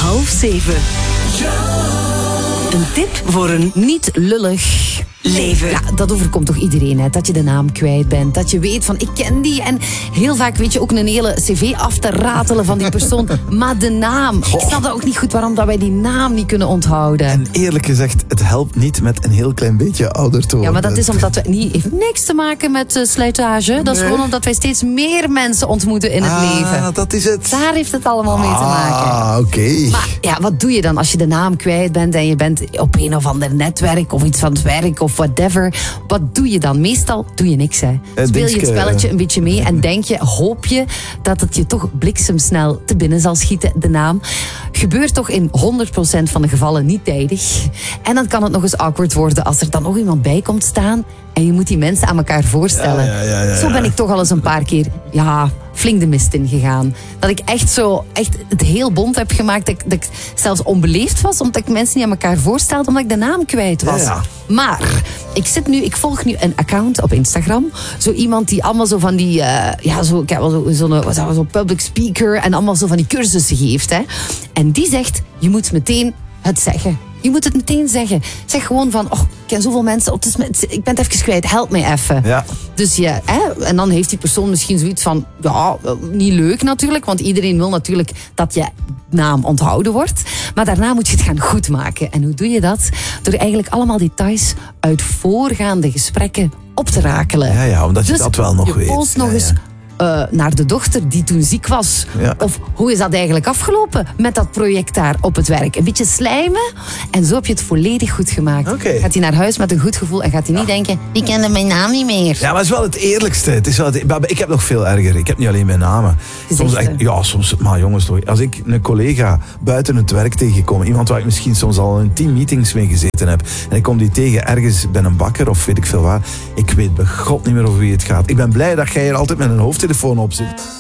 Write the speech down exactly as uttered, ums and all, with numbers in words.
half zeven. Een tip voor een niet lullig leven. Ja, dat overkomt toch iedereen, hè? Dat je de naam kwijt bent. Dat je weet van, ik ken die. En heel vaak weet je ook een hele cv af te ratelen van die persoon. Maar de naam. Ik snap dat ook niet goed waarom dat wij die naam niet kunnen onthouden. En eerlijk gezegd, het helpt niet met een heel klein beetje ouder te worden. Ja, maar dat is omdat we niet... heeft niks te maken met uh, slijtage. Dat is Nee. gewoon omdat wij steeds meer mensen ontmoeten in het ah, leven. dat is het. Daar heeft het allemaal mee te maken. Ah, oké. Okay. Maar ja, wat doe je dan als je de naam kwijt bent en je bent op een of ander netwerk of iets van het werk of whatever? Wat doe je dan? Meestal doe je niks, hè. Speel je het spelletje een beetje mee en denk je, hoop je dat het je toch bliksemsnel te binnen zal schieten, de naam. Gebeurt toch in honderd procent van de gevallen niet tijdig. En dan kan het nog eens awkward worden als er dan nog iemand bij komt staan en je moet die mensen aan elkaar voorstellen. Ja, ja, ja, ja, ja. Zo ben ik toch al eens een paar keer, ja, flink de mist in gegaan. Dat ik echt zo, echt het heel bont heb gemaakt. Dat ik, dat ik zelfs onbeleefd was, omdat ik mensen niet aan elkaar voorstelde, omdat ik de naam kwijt was. Ja, ja. Maar ik zit nu, ik volg nu een account op Instagram. Zo iemand die allemaal zo van die, uh, ja, zo, ik heb wel zo, zo'n zo, zo public speaker en allemaal zo van die cursussen geeft. Hè. En die zegt, je moet meteen het zeggen. Je moet het meteen zeggen. Zeg gewoon van, oh, ik ken zoveel mensen, oh, het is, met, ik ben het even kwijt, help mij even. Ja. Dus ja, hè, en dan heeft die persoon misschien zoiets van, ja, niet leuk natuurlijk, want iedereen wil natuurlijk dat je naam onthouden wordt. Maar daarna moet je het gaan goedmaken. En hoe doe je dat? Door eigenlijk allemaal details uit voorgaande gesprekken op te rakelen. Ja, ja, omdat je dus dat wel nog je weet. post nog ja, eens ja. Uh, naar de dochter die toen ziek was. Ja. Of hoe is dat eigenlijk afgelopen met dat project daar op het werk? Een beetje slijmen en zo heb je het volledig goed gemaakt. Okay. Gaat hij naar huis met een goed gevoel en gaat hij niet denken, die kende mijn naam niet meer. Ja, maar het is wel het eerlijkste. Het is wel het, maar ik heb nog veel erger. Ik heb niet alleen mijn namen. Soms echt, ja, soms, maar jongens toch. Als ik een collega buiten het werk tegenkom, iemand waar ik misschien soms al in tien meetings mee gezeten heb, en ik kom die tegen ergens bij een bakker of weet ik veel waar, ik weet bij God niet meer over wie het gaat. Ik ben blij dat jij hier altijd met een hoofdtelefoon op zit.